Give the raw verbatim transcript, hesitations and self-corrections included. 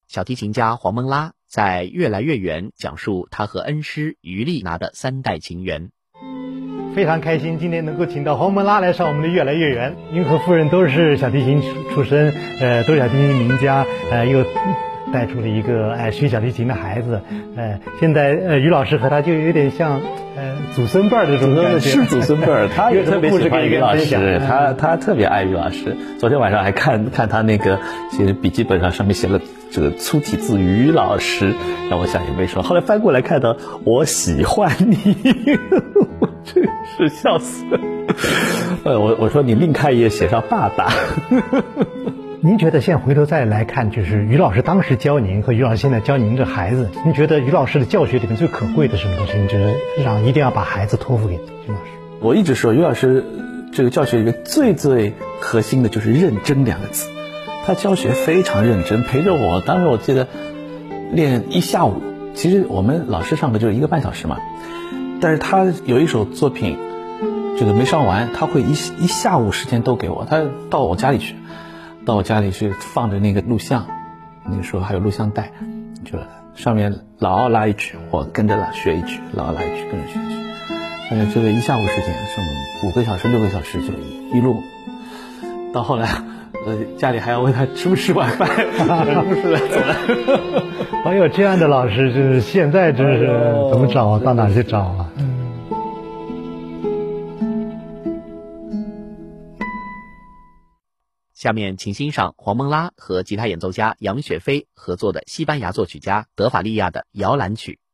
小提琴家黄蒙拉在《越来越远》讲述他和恩师于丽娜的三代情缘。 非常开心今天能够请到黄蒙拉来上我们的《越来越远》。您和夫人都是小提琴出出身，呃，都是小提琴名家，呃，又带出了一个爱、呃、学小提琴的孩子。呃，现在呃于老师和他就有点像呃祖孙辈儿的这种感觉， 是祖孙辈儿。他也特别喜欢于老师，他他特别爱于老师。昨天晚上还看看他那个其实笔记本上上面写了这个粗体字于老师，让我想也没说。后来翻过来看到我喜欢你。真是笑死了！呃，我我说你另开一页写上爸爸。 您觉得现在回头再来看，就是于老师当时教您和于老师现在教您这孩子，您觉得于老师的教学里面最可贵的是什么东西？您觉得让一定要把孩子托付给于老师？ 我一直说于老师这个教学里面最最核心的就是认真两个字。他教学非常认真，陪着我，当时我记得练一下午，其实我们老师上课就是一个半小时嘛。但是他有一首作品，这个没上完，他会一一下午时间都给我。他到我家里去，到我家里去放着那个录像，那个时候还有录像带，就上面老奥拉一曲，我跟着了学一曲，老奥拉一曲跟着学一曲。呃，这个一下午时间，是五个小时、六个小时就一一路。到后来，呃，家里还要问他吃不吃晚饭，吃不吃了走了。 哎呦，这样的老师就是现在真是怎么找、哎、到哪去找啊？ 下面请欣赏黄蒙拉和吉他演奏家杨雪飞合作的西班牙作曲家德法利亚的摇篮曲。